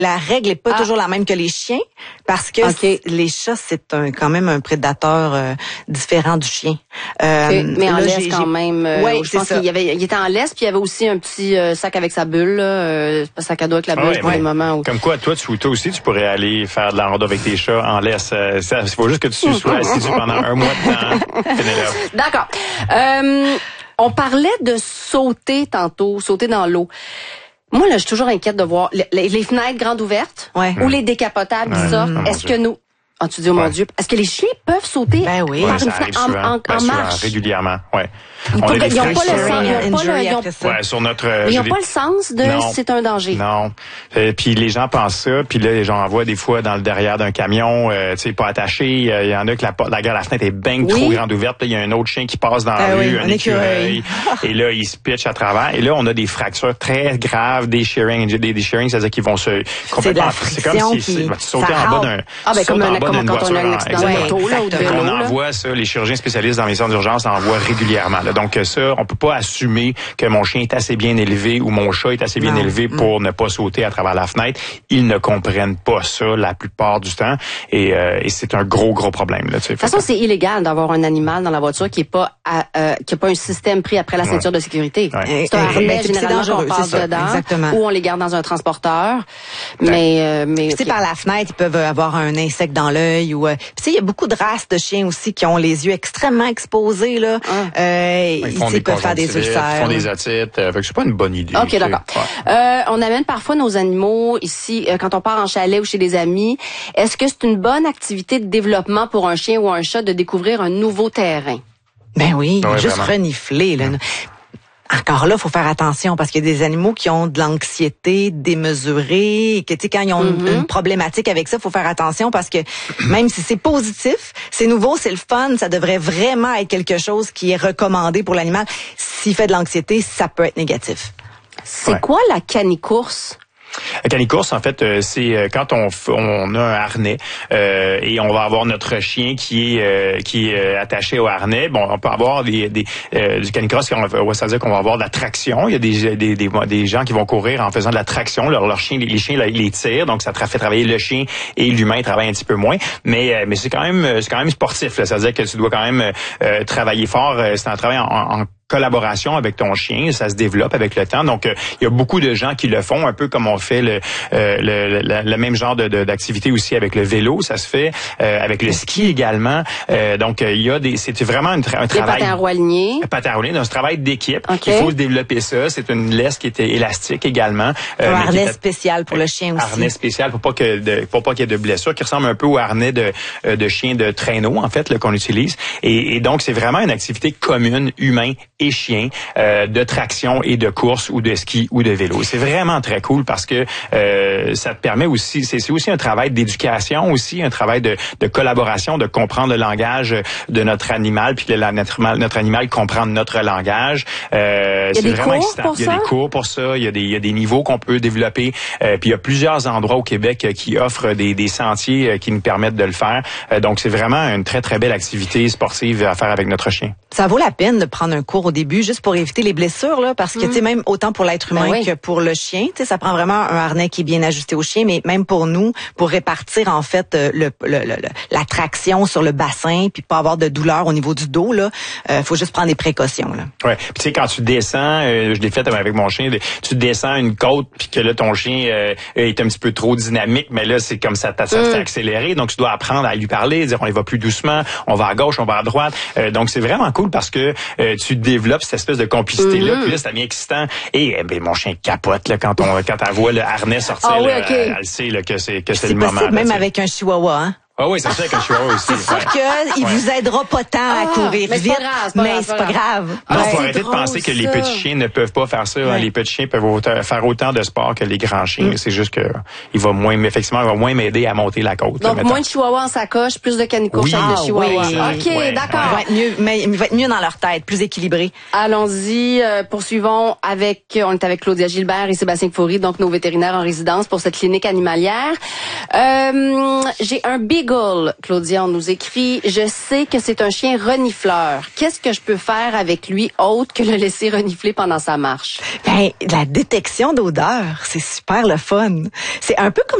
la règle est pas toujours la même que les chiens parce que les chats, c'est quand même un prédateur différent du chien. Mais en laisse quand même. Oui, je pense qu'il était en laisse, puis il y avait aussi un petit sac avec sa bulle, pas sac à dos avec la bulle pour les moments où... Comme quoi, toi aussi, tu pourrais aller faire de la rando avec tes chats en laisse. Il faut juste que tu sois assidu pendant un mois de temps. Pénélope. D'accord. On parlait de sauter tantôt, sauter dans l'eau. Moi, là, je suis toujours inquiète de voir les fenêtres grandes ouvertes ou les décapotables qui sortent. Est-ce que nous... Ah, tu dis, oh mon Dieu, est-ce que les chiens peuvent sauter par une fenêtre en marche? Régulièrement, oui. Ils n'ont pas le sens de c'est un danger. Non. Puis les gens pensent ça, puis là les gens en voient des fois dans le derrière d'un camion, tu sais, pas attaché. Il y en a que la fenêtre est bien trop grande ouverte. Il y a un autre chien qui passe dans la rue, un écureuil, et là il se pitch à travers. Et là on a des fractures très graves, des shearings, c'est-à-dire qu'ils vont se complètement. C'est comme si sauter en bas d'un. Comme quand on a un accident de moto là ou de vélo. On envoie ça, les chirurgiens spécialistes dans les centres d'urgence envoient régulièrement. Donc ça, on peut pas assumer que mon chien est assez bien élevé ou mon chat est assez bien élevé pour ne pas sauter à travers la fenêtre. Ils ne comprennent pas ça la plupart du temps et c'est un gros problème là. De toute façon, c'est illégal d'avoir un animal dans la voiture qui a pas un système pris après la ceinture de sécurité. C'est un harnais généralement qu'on passe dedans ou on les garde dans un transporteur. Mais c'est par la fenêtre, ils peuvent avoir un insecte dans l'œil ou tu sais il y a beaucoup de races de chiens aussi qui ont les yeux extrêmement exposés là. Ils peuvent faire des ulcères. Ils font des otites. C'est pas une bonne idée. OK, d'accord. On amène parfois nos animaux ici quand on part en chalet ou chez des amis. Est-ce que c'est une bonne activité de développement pour un chien ou un chat de découvrir un nouveau terrain? Ben oui, juste renifler là. Encore là, faut faire attention parce qu'il y a des animaux qui ont de l'anxiété démesurée et que tu sais quand ils ont une problématique avec ça, faut faire attention parce que même si c'est positif, c'est nouveau, c'est le fun, ça devrait vraiment être quelque chose qui est recommandé pour l'animal. S'il fait de l'anxiété, ça peut être négatif. C'est quoi la canicourse? La canicourse, en fait, c'est quand on a un harnais et on va avoir notre chien qui est attaché au harnais. Bon, on peut avoir du canicross, c'est-à-dire qu'on va avoir de la traction. Il y a des gens qui vont courir en faisant de la traction. Les chiens, ils les tirent, donc ça fait travailler le chien et l'humain travaille un petit peu moins. Mais c'est quand même sportif. Là. C'est-à-dire que tu dois quand même travailler fort. C'est un travail en collaboration avec ton chien, ça se développe avec le temps. Donc, il y a beaucoup de gens qui le font, un peu comme on fait le même genre d'activité aussi avec le vélo. Ça se fait avec le ski également. Donc, il y a c'est vraiment un travail. Les patins roulés. Patins roulés, c'est un travail d'équipe. Il faut développer ça. C'est une laisse qui est élastique également. Un harnais spécial pour le chien aussi. Harnais spécial pour pas qu'il y ait de blessures, qui ressemble un peu au harnais de chien de traîneau en fait qu'on utilise. Et donc, c'est vraiment une activité commune, humain et chien, de traction et de course ou de ski ou de vélo. C'est vraiment très cool parce que ça te permet aussi, c'est aussi un travail d'éducation aussi, un travail de collaboration, de comprendre le langage de notre animal, puis que notre animal comprend notre langage. C'est vraiment excitant. Il y a des cours pour ça, il y a des niveaux qu'on peut développer, puis il y a plusieurs endroits au Québec qui offrent des sentiers qui nous permettent de le faire. Donc c'est vraiment une très très belle activité sportive à faire avec notre chien. Ça vaut la peine de prendre un cours au début juste pour éviter les blessures là parce que tu sais même autant pour l'être humain que pour le chien, tu sais ça prend vraiment un harnais qui est bien ajusté au chien mais même pour nous pour répartir en fait la traction sur le bassin puis pas avoir de douleur au niveau du dos là, faut juste prendre des précautions là. Ouais, puis tu sais quand tu descends, je l'ai fait avec mon chien, tu descends une côte puis que là ton chien est un petit peu trop dynamique mais là c'est comme ça se fait accélérer donc tu dois apprendre à lui parler, dire on y va plus doucement, on va à gauche, on va à droite. Donc c'est vraiment cool parce que tu développes cette espèce de complicité-là. Puis là, c'est bien excitant. Et mon chien capote là, quand elle voit le harnais sortir. Elle sait là, que c'est le moment. C'est possible même avec un chihuahua, hein? Ah oui, c'est ça qu'un chihuahua aussi. C'est sûr qu'il vous aidera pas tant à courir vite, mais c'est pas grave. Non, faut arrêter de penser que les petits chiens ne peuvent pas faire ça. Les petits chiens peuvent faire autant de sport que les grands chiens. C'est juste que il va moins m'aider à monter la côte. Donc, moins de chihuahua en sacoche, plus de canicourse avec le chihuahua. OK, d'accord. Il va être mieux dans leur tête, plus équilibré. Allons-y, poursuivons on est avec Claudia Gilbert et Sébastien Faury, donc nos vétérinaires en résidence pour cette clinique animalière. J'ai un big Beagle, Claudia, on nous écrit, je sais que c'est un chien renifleur. Qu'est-ce que je peux faire avec lui autre que le laisser renifler pendant sa marche? Ben, la détection d'odeur, c'est super le fun. C'est un peu comme